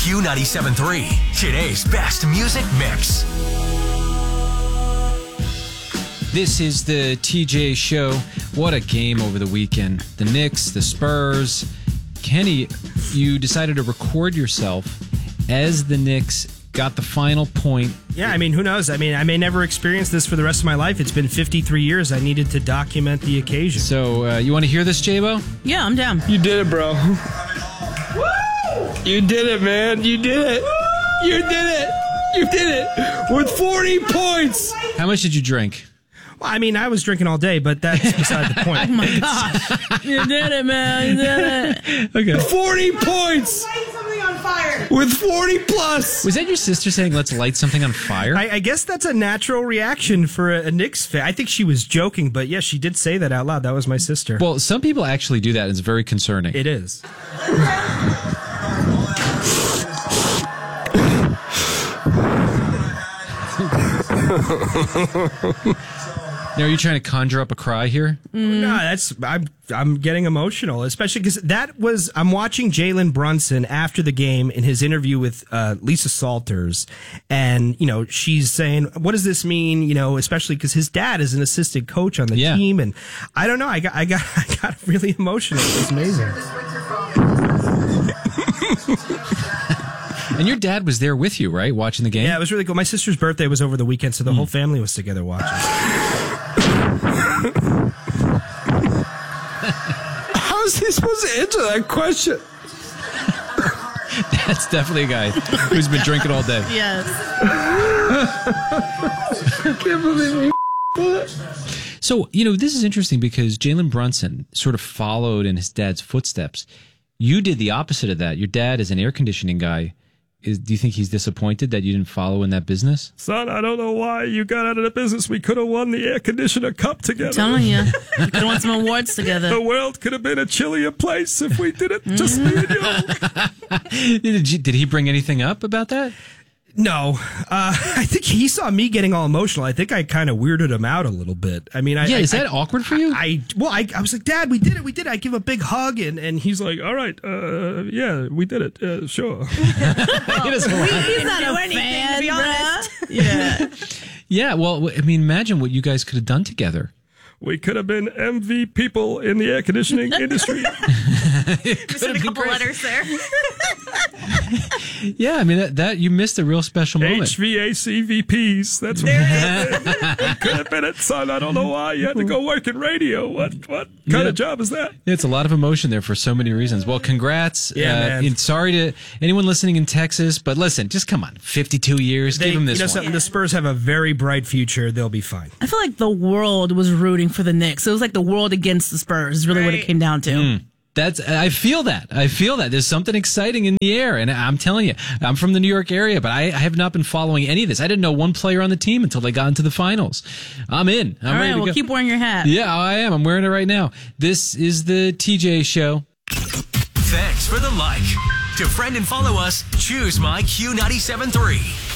Q97.3, today's best music mix. This is the TJ Show. What a game over the weekend. The Knicks, the Spurs. Kenny, you decided to record yourself as the Knicks got the final point. Yeah, I mean, who knows? I mean, I may never experience this for the rest of my life. It's been 53 years. I needed to document the occasion. So, you want to hear this, J-Bo? Yeah, I'm down. You did it, bro. You did it, man. You did it. You did it. You did it. With 40 points. How much did you drink? Well, I mean, I was drinking all day, but that's beside the point. Oh my gosh. You did it, man. You did it. Okay. 40 points. Light something on fire. With 40 plus. Was that your sister saying, let's light something on fire? I guess that's a natural reaction for a Knicks fan. I think she was joking, but yeah, she did say that out loud. That was my sister. Well, some people actually do that. It's very concerning. It is. Now, are you trying to conjure up a cry here? No, I'm getting emotional, especially because I'm watching Jalen Brunson after the game in his interview with Lisa Salters, and she's saying, "What does this mean?" Especially because his dad is an assistant coach on the team, and I don't know. I got really emotional. It was amazing. And your dad was there with you, right? Watching the game? Yeah, it was really cool. My sister's birthday was over the weekend, so the whole family was together watching. How is he supposed to answer that question? That's definitely a guy who's been drinking all day. Yes. I can't believe you. So, this is interesting because Jalen Brunson sort of followed in his dad's footsteps. You did the opposite of that. Your dad is an air conditioning guy. Do you think he's disappointed that you didn't follow in that business? Son, I don't know why you got out of the business. We could have won the air conditioner cup together. I'm telling you. We could have won some awards together. The world could have been a chillier place if we did it just me and you. Did he bring anything up about that? No, I think he saw me getting all emotional. I think I kind of weirded him out a little bit. I mean, is that awkward for you? I was like, Dad, we did it. I give him a big hug, and he's like, all right, yeah, we did it, sure. He's not a fan, to be honest. Yeah. Yeah, well, I mean, imagine what you guys could have done together. We could have been MV people in the air conditioning industry. Just a couple letters there. Yeah, I mean, that you missed a real special moment. HVAC VPs. That's what we could have been it, son. I don't know why you had to go work in radio. What kind of job is that? It's a lot of emotion there for so many reasons. Well, congrats. Yeah, man. Sorry to anyone listening in Texas, but listen, just come on. 52 years. Give them this one. Something, the Spurs have a very bright future. They'll be fine. I feel like the world was rooting for the Knicks. It was like the world against the Spurs is really what it came down to. I feel that. There's something exciting in the air. And I'm telling you, I'm from the New York area, but I have not been following any of this. I didn't know one player on the team until they got into the finals. I'm in. I'm ready to go. Keep wearing your hat. Yeah, I am. I'm wearing it right now. This is the TJ Show. Thanks for the like. To friend and follow us, choose My Q97.3.